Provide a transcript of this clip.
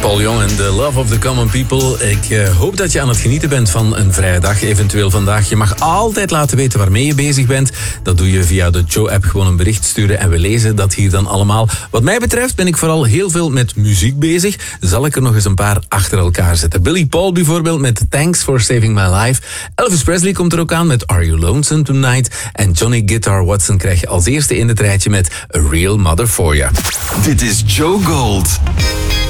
Paul Young en The Love of the Common People. Ik hoop dat je aan het genieten bent van een vrije dag, eventueel vandaag. Je mag altijd laten weten waarmee je bezig bent. Dat doe je via de Joe-app, gewoon een bericht sturen en we lezen dat hier dan allemaal. Wat mij betreft ben ik vooral heel veel met muziek bezig. Zal ik er nog eens een paar achter elkaar zetten. Billy Paul bijvoorbeeld met Thanks for Saving My Life. Elvis Presley komt er ook aan met Are You Lonesome Tonight. En Johnny Guitar Watson krijg je als eerste in het rijtje met A Real Mother For Ya. Dit is Joe Gold.